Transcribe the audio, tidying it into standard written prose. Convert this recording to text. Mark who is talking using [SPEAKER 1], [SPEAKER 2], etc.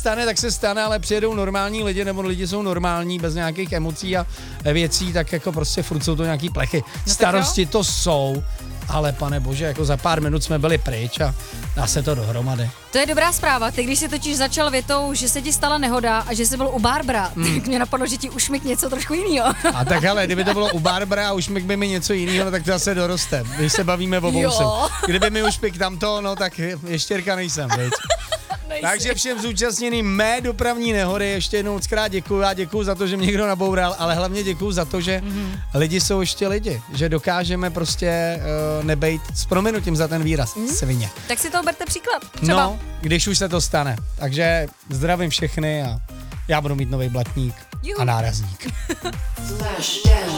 [SPEAKER 1] stane, tak se stane, ale přijedou normální lidi, nebo lidi jsou normální, bez nějakých emocí a věcí, tak jako prostě furt jsou to nějaký plechy. Starosti to jsou, ale pane bože, jako za pár minut jsme byli pryč a dá se to dohromady.
[SPEAKER 2] To je dobrá zpráva. Ty, když jsi totiž začal větou, že se ti stala nehoda a že jsi byl u Barbara, tak mě napadlo, že ti ušmyk něco trošku jiného.
[SPEAKER 1] A tak ale, kdyby to bylo u Barbara a ušmyk by mi něco jiného, tak to zase doroste. Když se bavíme o bousem. Kdyby mi ušmyk tamto, no tak ještěrka nejsem, viď? Takže všem zúčastněným mé dopravní nehody ještě jednou mockrát děkuju. Já děkuju za to, že mě někdo naboural, ale hlavně děkuju za to, že lidi jsou ještě lidi. Že dokážeme prostě nebejt s prominutím za ten výraz svině.
[SPEAKER 2] Tak si to berte příklad. Třeba.
[SPEAKER 1] No, když už se to stane. Takže zdravím všechny a já budu mít nový blatník a nárazník.